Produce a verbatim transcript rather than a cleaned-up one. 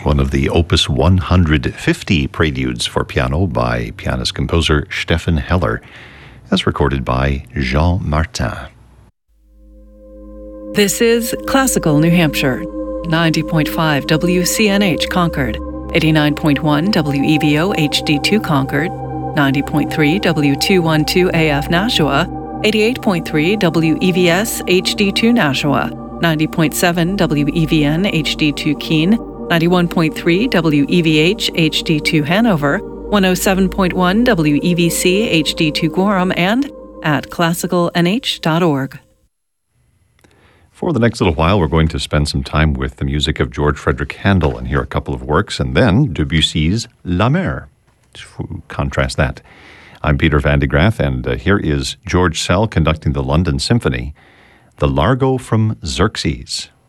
one of the Opus one hundred fifty preludes for piano by pianist-composer Stefan Heller, as recorded by Jean Martin. This is Classical New Hampshire, ninety point five W C N H Concord, eighty-nine point one W E V O H D two Concord, ninety point three W two twelve A F Nashua, eighty-eight point three W E V S H D two Nashua, ninety point seven W E V N H D two Keene, ninety-one point three W E V H H D two Hanover, one oh seven point one W E V C H D two Gorham, and at classical n h dot org. For the next little while, we're going to spend some time with the music of George Frederick Handel and hear a couple of works, and then Debussy's La Mer. To contrast that. I'm Peter Van de Graaff, and uh, here is George Szell conducting the London Symphony, the Largo from Xerxes.